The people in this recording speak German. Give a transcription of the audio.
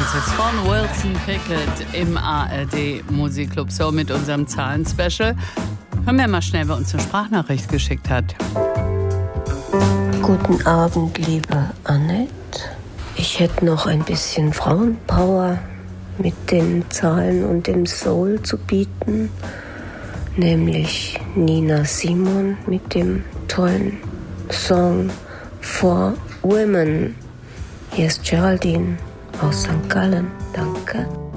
ist von Wilson Pickett im ARD Musikclub So mit unserem Zahlen-Special. Hören wir mal schnell, wer uns eine Sprachnachricht geschickt hat. Guten Abend, liebe Annette. Ich hätte noch ein bisschen Frauenpower mit den Zahlen und dem Soul zu bieten, nämlich Nina Simon mit dem tollen Song For Women. Hier ist Geraldine aus St. Gallen. Danke.